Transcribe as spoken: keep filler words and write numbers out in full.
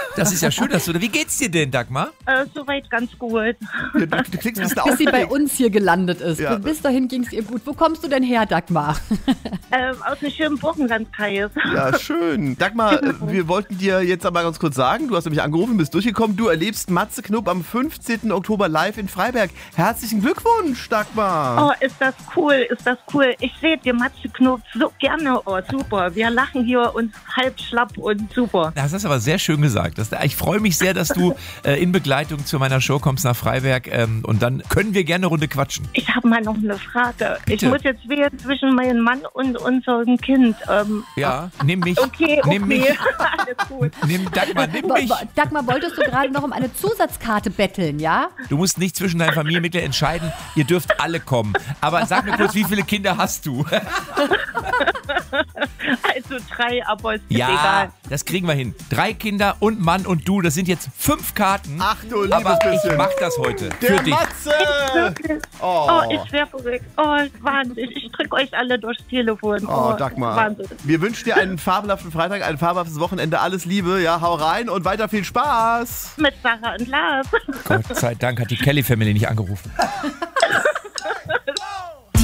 Das ist ja schön, dass du... Wie geht's dir denn, Dagmar? Äh, soweit ganz gut. Ja, du, du klingst ein bisschen Bis sie bei aufgeregt. uns hier gelandet ist. Ja. Bis dahin ging es ihr gut. Wo kommst du denn her, Dagmar? Ähm, aus dem schönen Burgenlandkreis. Ja, schön. Dagmar, äh, wir wollten dir jetzt aber ganz kurz sagen, du hast nämlich angerufen, bist durchgekommen, du erlebst Matze Knob am fünfzehnten Oktober live in Freiberg. Herzlichen Glückwunsch, Dagmar. Oh, ist das cool, ist das cool. Ich sehe den Matze Knob so gerne. Oh, super. Wir lachen hier uns halb schlapp und super. Das hast du aber sehr schön gesagt. Das, ich freue mich sehr, dass du äh, in Begleitung zu meiner Show kommst nach Freiberg ähm, und dann können wir gerne eine Runde quatschen. Ich habe mal noch eine Frage. Bitte. Ich muss jetzt wählen zwischen meinem Mann und unserem Kind. Ähm, Ja, nimm mich. Okay, Nimm okay. mich. Alles gut. Nimm Dagmar, nimm Wo- mich. wo- Dagmar, wolltest du gerade noch um eine Zusatzkarte betteln, ja? Du musst nicht zwischen deinen Familienmitgliedern entscheiden. Ihr dürft alle kommen. Aber sag mir kurz, wie viele Kinder hast du? Also drei, aber ist Ja, egal. das kriegen wir hin. Drei Kinder und Mann und du. Das sind jetzt fünf Karten. Ach du liebes aber ich bisschen. mach das heute Der für dich. Matze! Wirklich? Oh. Oh, ich wäre verrückt. Oh, Wahnsinn. Ich drücke euch alle durchs Telefon. Oh, Dagmar. Wahnsinn. Wir wünschen dir einen fabelhaften Freitag, ein fabelhaftes Wochenende. Alles Liebe, ja, hau rein und weiter viel Spaß. Mit Sarah und Lars. Gott sei Dank hat die Kelly Family nicht angerufen.